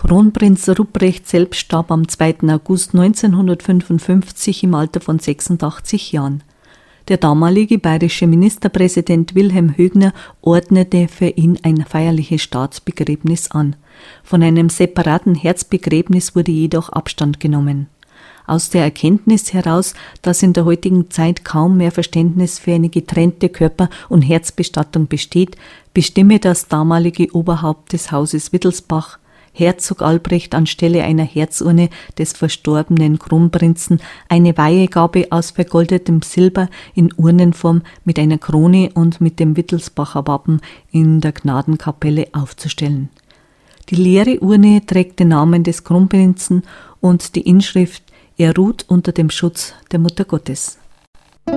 Kronprinz Ruprecht selbst starb am 2. August 1955 im Alter von 86 Jahren. Der damalige bayerische Ministerpräsident Wilhelm Högner ordnete für ihn ein feierliches Staatsbegräbnis an. Von einem separaten Herzbegräbnis wurde jedoch Abstand genommen. Aus der Erkenntnis heraus, dass in der heutigen Zeit kaum mehr Verständnis für eine getrennte Körper- und Herzbestattung besteht, bestimme das damalige Oberhaupt des Hauses Wittelsbach, Herzog Albrecht, anstelle einer Herzurne des verstorbenen Kronprinzen eine Weihegabe aus vergoldetem Silber in Urnenform mit einer Krone und mit dem Wittelsbacher Wappen in der Gnadenkapelle aufzustellen. Die leere Urne trägt den Namen des Kronprinzen und die Inschrift: Er ruht unter dem Schutz der Mutter Gottes.